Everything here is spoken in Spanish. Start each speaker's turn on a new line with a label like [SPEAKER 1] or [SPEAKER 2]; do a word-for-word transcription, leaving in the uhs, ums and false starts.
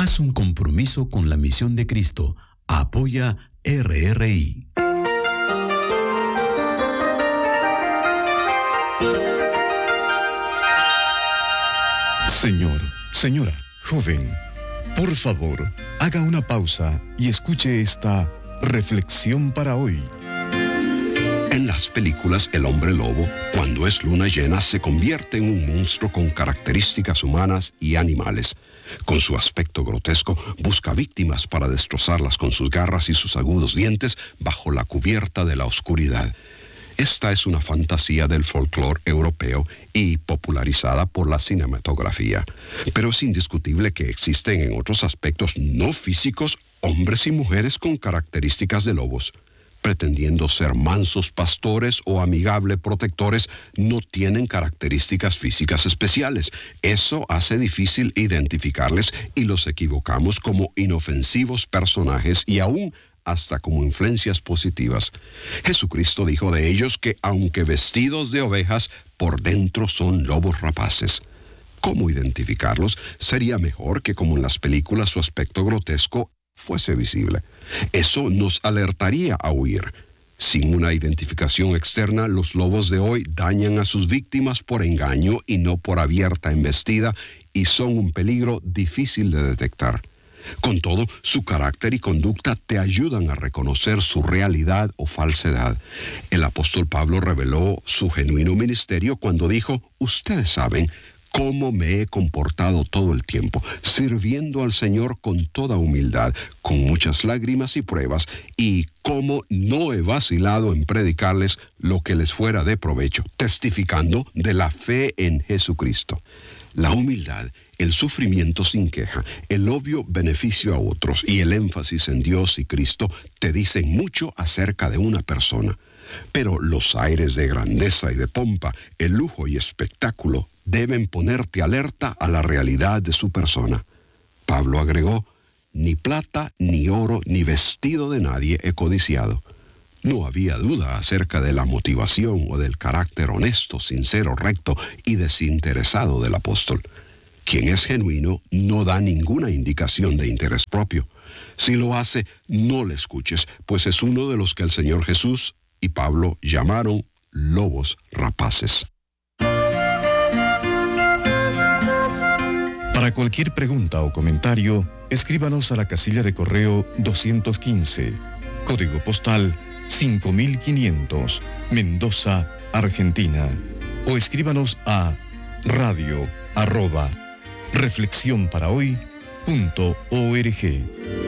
[SPEAKER 1] Haz un compromiso con la misión de Cristo. Apoya R R I.
[SPEAKER 2] Señor, señora, joven, por favor, haga una pausa y escuche esta reflexión para hoy.
[SPEAKER 3] En las películas, el hombre lobo, cuando es luna llena, se convierte en un monstruo con características humanas y animales. Con su aspecto grotesco, busca víctimas para destrozarlas con sus garras y sus agudos dientes bajo la cubierta de la oscuridad. Esta es una fantasía del folclore europeo y popularizada por la cinematografía. Pero es indiscutible que existen en otros aspectos no físicos hombres y mujeres con características de lobos. Pretendiendo ser mansos pastores o amigables protectores, no tienen características físicas especiales. Eso hace difícil identificarles y los equivocamos como inofensivos personajes y aún hasta como influencias positivas. Jesucristo dijo de ellos que, aunque vestidos de ovejas, por dentro son lobos rapaces. ¿Cómo identificarlos? Sería mejor que, como en las películas, su aspecto grotesco fuese visible. Eso nos alertaría a huir. Sin una identificación externa, los lobos de hoy dañan a sus víctimas por engaño y no por abierta embestida, y son un peligro difícil de detectar. Con todo, su carácter y conducta te ayudan a reconocer su realidad o falsedad. El apóstol Pablo reveló su genuino ministerio cuando dijo: ustedes saben cómo me he comportado todo el tiempo, sirviendo al Señor con toda humildad, con muchas lágrimas y pruebas, y cómo no he vacilado en predicarles lo que les fuera de provecho, testificando de la fe en Jesucristo. La humildad, el sufrimiento sin queja, el obvio beneficio a otros y el énfasis en Dios y Cristo te dicen mucho acerca de una persona. Pero los aires de grandeza y de pompa, el lujo y espectáculo deben ponerte alerta a la realidad de su persona. Pablo agregó: ni plata, ni oro, ni vestido de nadie he codiciado. No había duda acerca de la motivación o del carácter honesto, sincero, recto y desinteresado del apóstol. Quien es genuino no da ninguna indicación de interés propio. Si lo hace, no le escuches, pues es uno de los que el Señor Jesús y Pablo llamaron lobos rapaces.
[SPEAKER 2] Para cualquier pregunta o comentario, escríbanos a la casilla de correo doscientos quince, código postal cinco mil quinientos, Mendoza, Argentina. O escríbanos a radio arroba reflexión para hoy punto org.